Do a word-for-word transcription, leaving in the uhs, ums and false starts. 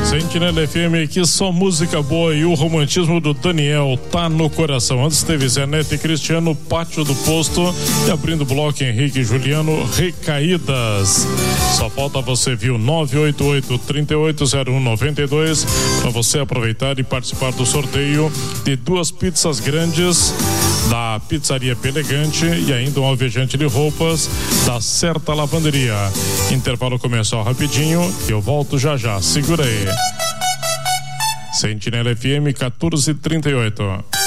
Sentinela F M aqui, só música boa e o romantismo do Daniel tá no coração. Antes teve Zé Neto e Cristiano, Pátio do Posto, e abrindo o bloco Henrique e Juliano, Recaídas. Só falta você, viu? nove oito oito, três oito zero um, nove dois para você aproveitar e participar do sorteio de duas pizzas grandes da Pizzaria Pelegante e ainda um alvejante de roupas da Certa Lavanderia. Intervalo comercial rapidinho e eu volto já já. Segura aí. Sentinela F M quatorze e trinta e oito.